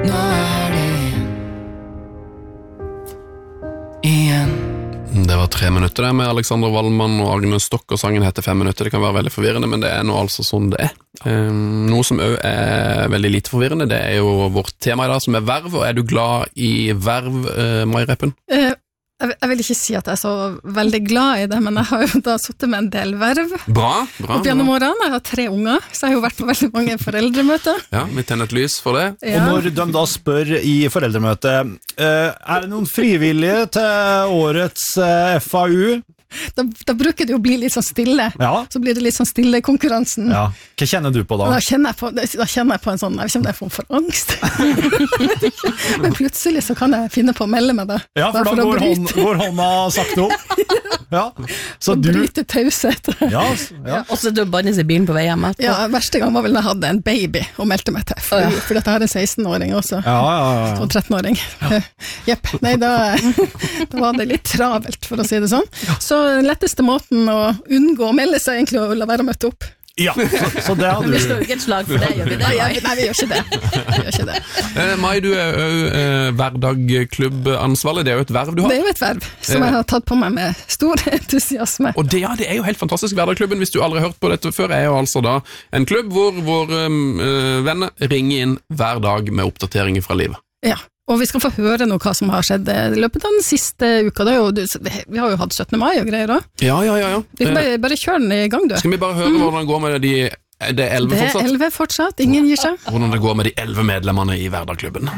Nå det igjen. Det var 3 minutter der med Alexander Wallmann og Agnes Stokk, og sangen heter 5 minutter. Det kan være veldig forvirrende, men det nå altså sånn det Noe som også veldig lite forvirrende, det jo vårt tema i dag, som verv, og du glad i verv, Mai Reppen? Jeg vil ikke si at jeg så veldig glad i det, men jeg har jo da suttet med en del verv. Bra. Opp gjennom årene, jeg har 3 unger, så jeg har jo vært på veldig mange foreldremøter. Ja, vi tenner et lys for det. Ja. Og når de da spør i foreldremøtet, det noen frivillige til årets FAU? Da bruker det jo å bli litt sånn stille. Ja. Så blir det litt sånn stille i konkurransen. Ja. Hva kjenner du på da? Da kjenner jeg på en sånn, jeg vet ikke om det en form for angst. Men plutselig så kan jeg finne på å melde meg det. Ja, for da går hånda sakte opp. Ja. Så du bryter taushet. Ja. Og så du bannes i bilen på vei hjem etterpå. Ja, verste gang var vel da jeg hadde en baby og meldte meg til FAU, for dette her en 16-åring også. Ja. Og 13-åring. Jepp. Nei, da var det litt travelt, for å si det sånn. Så den letteste måten å unngå å melde seg egentlig å la være å møte opp. Ja, så det hadde du. Vi slår ikke et slag for det, gjør vi det? Nei, vi gjør ikke det. Mai, du jo hverdagklubbansvarlig, det jo et verv du har. Det jo et verv, som jeg har tatt på meg med stor entusiasme. Og det jo helt fantastisk. Hverdagklubben, hvis du aldri har hørt på dette før, jo altså da en klubb hvor våre venner ringer inn hver dag med oppdateringer fra livet. Ja. Og vi skal få høre noe hva som har skjedd i løpet av den siste uka. Vi har jo hatt 17. mai og greier da. Ja. Vi kan bare kjøre den i gang, du. Skal vi bare høre hvordan det går med det 11 fortsatt? Det 11 fortsatt, ingen gir seg. Hvordan det går med de 11 medlemmene i Hverdagklubben.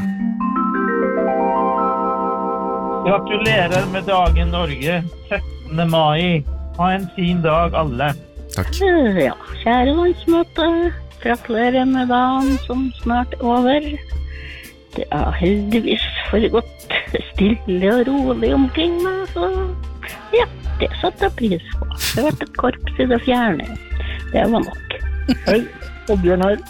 Gratulerer med dagen Norge, 17. mai. Ha en fin dag alle. Takk. Ja, kjære landsmøte, gratulerer med dagen som snart over. Det heldigvis foregått stille og rolig omkring meg, så ja, det satte jeg pris på. Det har vært et korps i det fjerne. Det var nok. Hei, Oddbjørn her.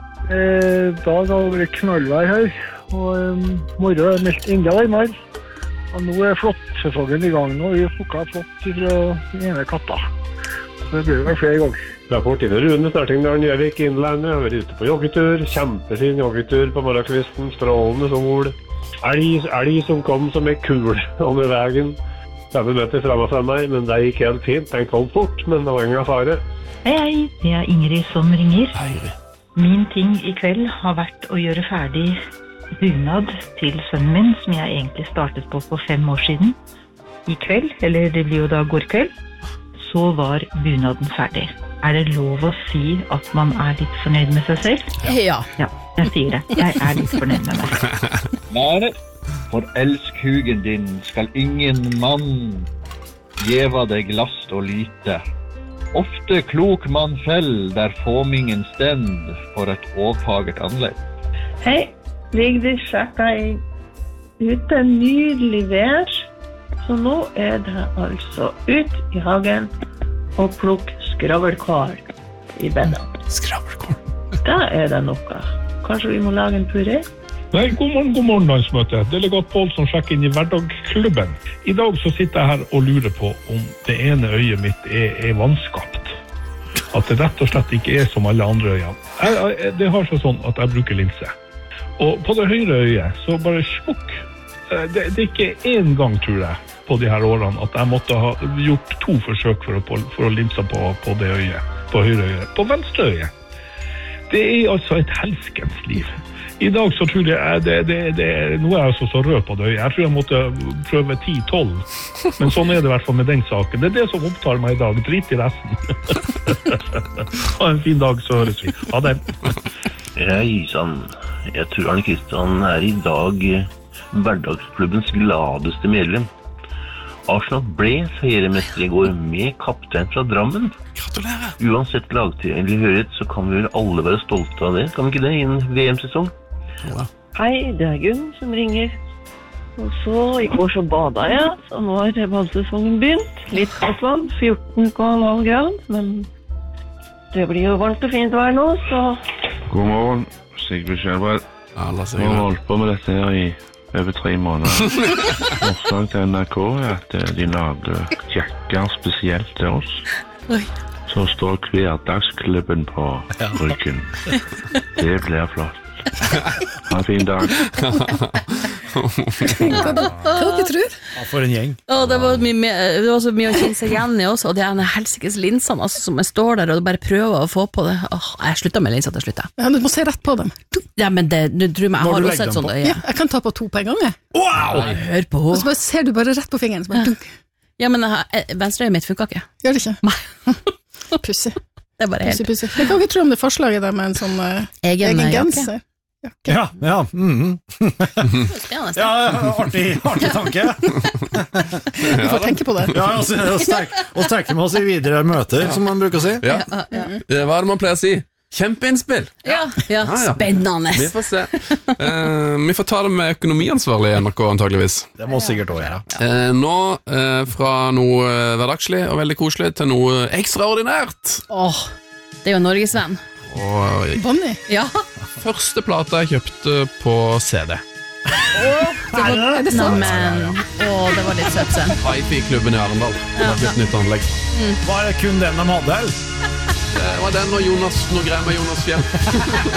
Dag har vært knallvær her, og morgen meldt enda varmere. Og nå flåttsesongen i gang, og vi har plukket flått fra den ene katta. Så det blir vel flere ganger. Rapport inn Rune Snertingdalen, Gjøvik, Innlandet. Jeg har vært ute på joggetur, kjempefin joggetur på morgenkvisten, strålende sol. Elg som kom som en kul over veien. 5 meter fremme fra meg, men det gikk helt fint. Den kom fort, men det var ingen fare. Hei, det Ingrid som ringer. Hei. Min ting i kveld har vært å gjøre ferdig bunad til sønnen min, som jeg egentlig startet på 5 år siden. I kveld, eller det blir jo da går kveld, så var bunaden ferdig. Det lov å si at man litt fornøyd med seg selv? Ja. Ja, jeg sier det. Jeg litt fornøyd med meg. Mare, for elskhugen din skal ingen mann gjeva deg last og lyte. Ofte klok man fell der fåmingen stend for et åfagert anlegg. Hei, Vigdis sjekket ute nydelig vær, så nå det altså ut i hagen og plukk skravlkål i beddene. Skravlkål? Da det noe. Kanskje vi må lage en puré? Nei, god morgen, landsmøte. Delegat Pål som sjekker inn i Hverdagklubben. I dag så sitter jeg her og lurer på om det ene øyet mitt vanskapt. At det rett og slett ikke som alle andre øyene. Det har sånn at jeg bruker linse. Og på det høyre øyet så bare smukk. Det ikke en gang, tror jeg, på de her årene at jeg måtte ha gjort 2 forsøk for å limse på det øyet, på høyre øyet. På venstre øyet. Det altså et helskens liv. I dag så tror jeg nå jeg altså så rød på det øyet. Jeg tror jeg måtte prøve 10-12. Men sånn det i hvert fall med den saken. Det det som opptar meg i dag. Drit i resten. Ha en fin dag, så høres vi. Ha det. Hei, sann. Jeg tror Arne Kristian i dag hverdagsklubbens gladeste medlem. Arsenal ble seiermester i går med kaptein fra Drammen. Gratulerer! Uansett lagtilhørighet så kan vi vel alle være stolte av det. Kan vi ikke det i en VM-sesong? Ja. Hei, det Gunn som ringer. Og så, i går så badet jeg, så nå har badesesongen begynt. Litt kaldt vann, 14,5 grader, men det blir jo varmt og fint vær nå, så... God morgen, Sigrid Kjellbred. Ja, la seg Vi har holdt på med dette her i over 3 måneder. Årsak til NRK at de lagde jakker spesielt til oss. Oi. Så står Hverdagsklubben på ryggen. Det blir flott. Ha en fin dag. Hva dere tror? Ja, for en gjeng. Det var så mye å kjenne seg igjen i også, og det er en helsikes linsene altså, som jeg står der og bare prøver å få på det. Jeg slutta med linser til slutt. Ja, du må se rett på dem. Ja, men du tror meg, jeg har også et sånt øye. Ja, jeg kan ta på 2 på en gang. Wow! Hør på. Og så bare ser du bare rett på fingeren. Så bare, ja, men venstre øyet mitt funker ikke. Gjør det ikke? Nei. Pussig. Det er bare helt... Pussig. Jeg kan ikke tro om det forslaget der med en sånn egen genser. Ja. Ja, artig tanke. Vi får tenke på det. Ja, og sterke med oss i videre møter, som man bruker å si. Ja. Hva er det man pleier å si? Kjempeinnspill! Ja. Spennende. Vi får se. Vi får ta det med økonomiansvarlig i NRK antageligvis. Det må sikkert også gjøre. Nå, fra noe hverdagslig og veldig koselig til noe ekstraordinært. Det er jo Norgesvenn. Bonnie? Ja. Første plata jeg kjøpte på CD. Er det sant? Det var litt søtt sen. Hi-Fi-klubben i Arendal. Det var et nytt anlegg. Var det kun den de hadde? Det var den og noe greier med Jonas Fjell.